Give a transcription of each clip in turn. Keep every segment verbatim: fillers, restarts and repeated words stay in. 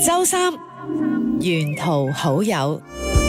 周三沿途好友。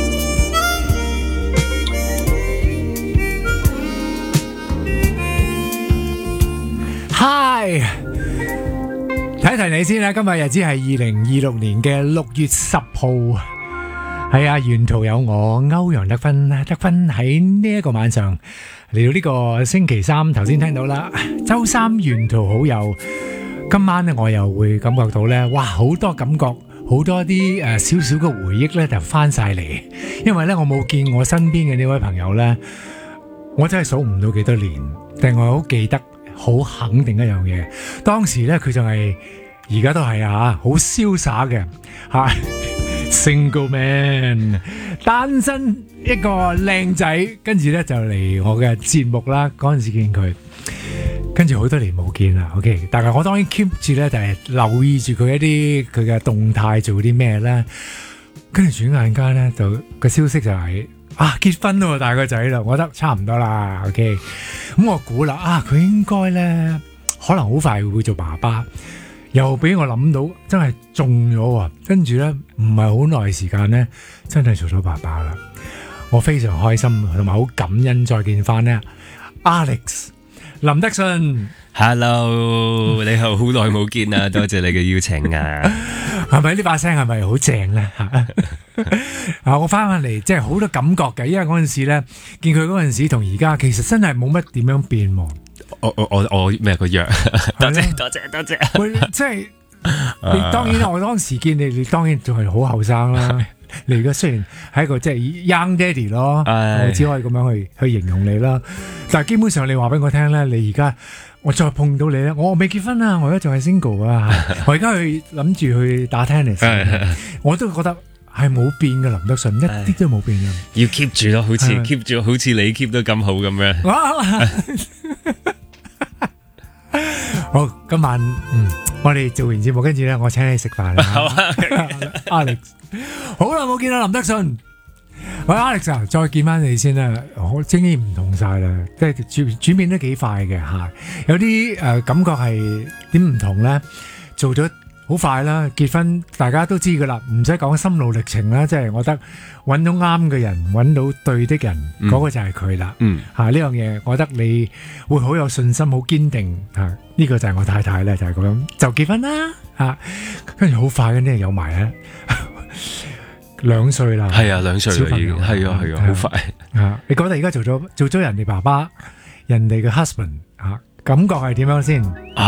Hi， 睇一提你先啦，今日日子係二零二六年嘅六月十號，係啊，沿途有我歐陽德芬，德芬喺呢一個晚上嚟到呢個星期三，頭先聽到啦，周三沿途好友，今晚咧我又會感覺到咧，哇，好多感覺，好多啲誒少少嘅回憶咧就翻晒嚟，因為咧我冇見我身邊嘅呢位朋友咧，我真係數唔到幾多年，但我好記得。好肯定一樣嘢，當時咧佢就係而家都係啊，好瀟灑嘅嚇 ，single man， 單身一個靚仔，跟住咧就嚟我嘅節目啦。嗰陣時見佢，跟住好多年冇見啦。OK， 但係我當然 keep 住咧就係留意住佢一啲佢嘅動態做啲咩咧，跟住轉眼間咧就個消息就係、是。啊，結婚咯，大個仔啦，我覺得差唔多啦。OK，咁我估啦，啊，佢應該咧可能好快會做爸爸，又俾我諗到真係中咗喎。跟住咧唔係好耐時間咧，真係做咗爸爸啦。我非常開心，同埋好感恩再見翻咧 Alex 林德信。 Hello， 你好，好耐冇見啊，多謝你嘅邀請啊。 係咪呢把聲係咪好正咧？啊，我翻返嚟即係好多感覺嘅，因為嗰陣時咧見佢嗰陣時同而家其實真係冇乜點樣變喎。 我我我我咩個樣？多謝多謝多謝。 喂，即係你當然我當時見你，你當然仲係好後生啦。你而家雖然係一個即係 young daddy 咯，我只可以咁樣去去形容你啦。但係基本上你話俾我聽咧，你而家我再碰到你咧，我未結婚啊，我而家仲係 single 啊，我而家去諗住去打 tennis， 我都覺得係冇變嘅，林德信一啲都冇變嘅。 要 keep 住咯，好似 keep 住，好似你 keep 得咁好咁樣。 好，今晚嗯，我哋做完節目，跟住咧，我請你食飯啦。好啊，Alex， 好耐冇見啦，林德信。喂 ，Alex 啊，再見翻你先啦，我經驗唔同晒啦，即係轉轉變得幾快嘅吓，有啲誒、呃、感覺係點唔同咧？做咗好快啦，結婚大家都知噶啦，唔使講心路歷程啦，即係我覺得揾到啱嘅人，揾到對的人，嗰、嗯、個就係佢啦。嗯，吓呢樣嘢，我覺得你會好有信心，好堅定吓。呢、這個就係我太太咧，就係、是、咁就結婚啦吓，跟住好快嘅呢有埋咧。兩歲啦， 係啊，兩歲啦已經，係啊係啊，好快啊！你覺得而家做咗做咗人哋爸爸，人哋嘅 husband 啊，感覺係點樣先？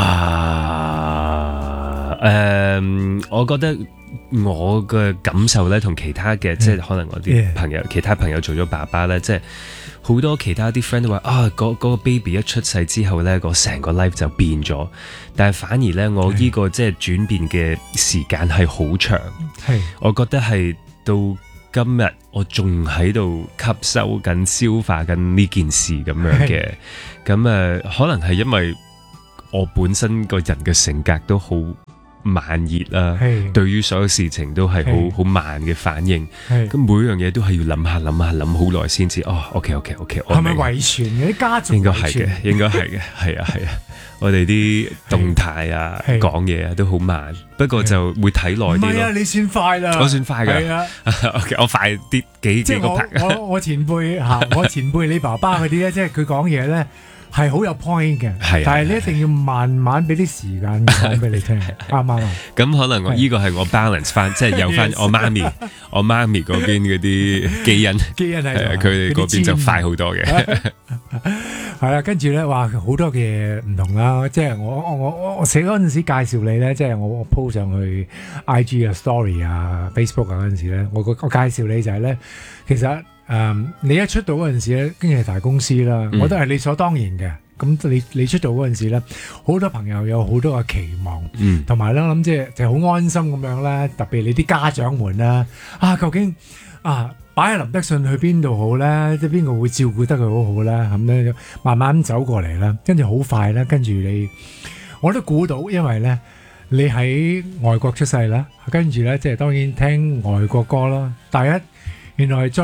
啊，誒、呃，我覺得我嘅感受咧，同其他嘅、嗯、即係可能我啲朋友、yeah. 其他朋友做咗爸爸咧，即係好多其他啲 friend 都話啊，嗰、嗰個 baby 一出世之後咧，個成個 life 就變咗，但係反而咧，我呢個即係轉變嘅時間係好長，係，我覺得係。到今日我仲喺度吸收緊、消化緊呢件事咁樣嘅，咁誒、呃、可能係因為我本身個人嘅性格都好慢熱啦，對於所有事情都係好好慢嘅反應，咁每樣嘢都係要諗下諗下諗好耐先至哦。OK OK OK， 係咪遺傳嘅啲家族？ 應該係嘅，應該係嘅，係啊係啊。我哋啲動態啊、講嘢啊都好慢，不過就會睇耐啲咯。唔係啊，你算快啦，我算快㗎。係啊，OK，我快啲幾幾個拍。 即係我我我前輩嚇，我前輩你爸爸嗰啲咧，即係佢講嘢咧係好有 point 嘅，但係你一定要慢慢俾啲時間講俾你聽，啱唔啱啊？ 咁可能我呢個係我 balance 翻，即係有翻我媽咪，我媽咪嗰邊嗰啲基因，基因係佢哋嗰邊就快好多嘅。 係啦，跟住咧，哇，好多嘅唔同啦，即係我我我我寫嗰陣時介紹你咧，即係我我 po 上去 I G 啊 story 啊 Facebook 啊嗰陣時咧，我我介紹你就係咧，其實誒、嗯、你一出道嗰陣時咧，經濟大公司啦，我都係理所當然嘅。咁你你出道嗰陣時咧，好多朋友有好多嘅期望，同埋咧我諗即係就好安心咁樣啦，特別你啲家長們啦，啊究竟啊〜擺喺林德信去邊度好咧？即係邊個會照顧得佢好好咧？咁咧慢慢走過嚟啦，跟住好快咧，跟住你我都估到，因為咧你喺外國出世啦，跟住咧即係當然聽外國歌啦。第一，原來再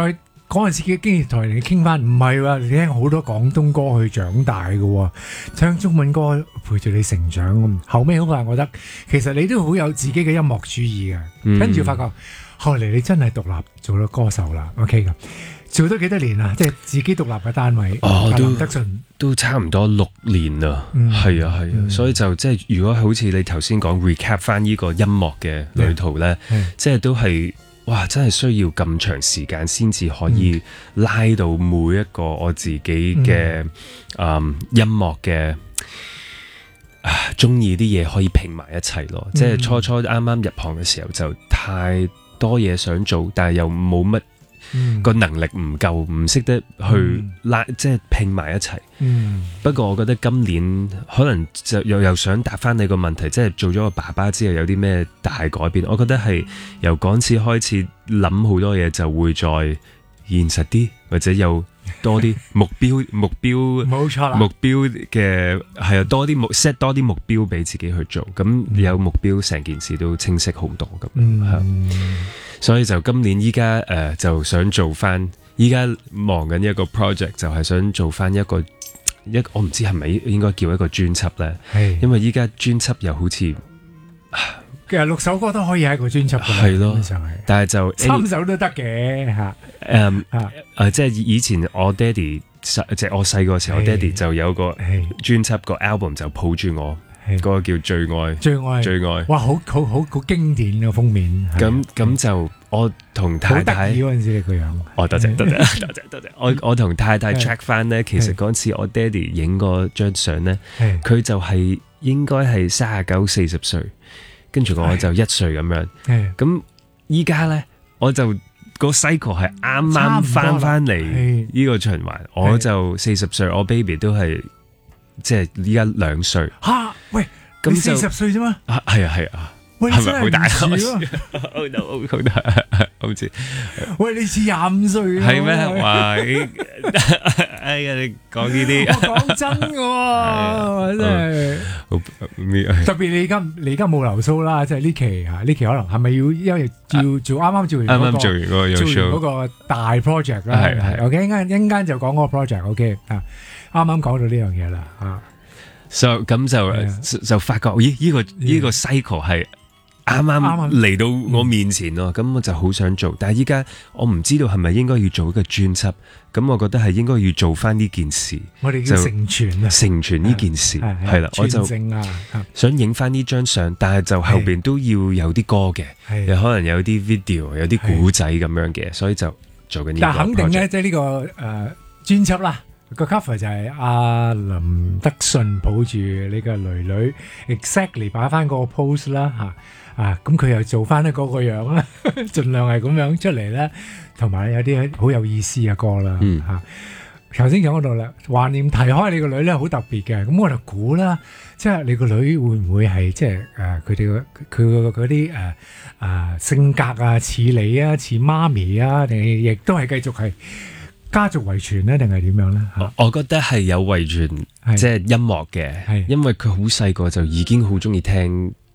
嗰陣時嘅經驗台嚟傾翻，唔係喎，你聽好多廣東歌去長大嘅喎，唱中文歌陪住你成長咁。後尾好快，我覺得其實你都好有自己嘅音樂主義嘅， 嗯、 跟住發覺後嚟你真係獨立做咗歌手啦。OK 噶，做咗幾多年啊？即係自己獨立嘅單位。 哦，都德信都差唔多六年啦。 嗯， 係啊係啊， 嗯、 所以就即係如果好似你頭先講 recap 翻呢個音樂嘅旅途咧，即係都係。哇！真係需要咁長時間先至可以拉到每一個我自己嘅、嗯嗯、音樂嘅啊，中意啲嘢可以拼埋一齊咯。嗯、即係初初啱啱入行嘅時候就太多嘢想做，但係又冇乜個能力唔夠，唔識得去拉，嗯、即係拼埋一齊。嗯、不過我覺得今年可能就又又想答翻你個問題，即係做咗個爸爸之後有啲咩大改變？我覺得係由嗰次開始諗好多嘢就會再現實啲，或者有多啲目標目標冇錯啦， 目標嘅係啊，多啲目 set 多啲目標俾自己去做，咁有目標成件事都清晰好多咁。嗯，所以就今年依家誒就想做翻，依家忙緊一個 project 就係想做翻一個一我唔知係咪應該叫一個專輯咧，係因為依家專輯又好似其實六首歌都可以係一個專輯嘅， 係咯，但係就三首都得嘅嚇。 誒誒，即係以前我爹哋即係我細個時候，我爹哋就有個專輯個 album 就抱住我，嗰個叫最愛最愛最愛，哇！好好好好經典嘅封面。咁咁就我同太太好得意嗰陣時你個樣。哦，多謝多謝多謝多謝。我我同太太 check 翻咧，其實嗰次我爹哋影嗰張相咧，佢就係應該係三十九四十歲。跟住我就一歲咁樣，咁依家咧我就個 cycle 係啱啱翻翻嚟呢個循環，我就四十歲，我 baby 都係即係依家兩歲。吓，喂，咁四十歲啫嘛？啊，係啊係啊，喂，係咪好大？好大好大，好似喂你似廿五歲係咩？喂，哎呀你講呢啲，我講真嘅，真係。特別你而家你而家冇留鬚啦，即係呢期嚇呢期可能係咪要因為要做啱啱做完啱啱做完嗰個做完嗰個大 project 啦，係係 OK 一陣間一陣間就講嗰個 project OK 啊，啱啱講到呢樣嘢啦啊，so 咁就就發覺咦呢個呢個 cycle 係啱啱嚟到我面前咯，咁我就好想做，但係依家我唔知道係咪應該要做一個專輯，咁我覺得係應該要做翻呢件事，我哋叫成全啊，成全呢件事係啦，我就想影翻呢張相，但係就後邊都要有啲歌嘅，又可能有啲 video， 有啲古仔咁樣嘅，所以就做緊呢個 project。但係肯定咧，即係呢個誒專輯啦，個 cover 就係阿林德信抱住你個女女 exactly 擺翻個 pose 啦嚇。啊，咁佢又做翻咧嗰個樣啦，盡量係咁樣出嚟啦，同埋有啲好有意思嘅歌啦嚇。頭先講嗰度啦，懷念提開你個女咧好特別嘅，咁我就估啦，即係你個女會唔會係即係誒佢哋個佢個嗰啲誒誒性格啊似你啊似媽咪啊，定係亦都係繼續係家族遺傳咧，定係點樣咧？我我覺得係有遺傳，即係音樂嘅，因為佢好細個就已經好中意聽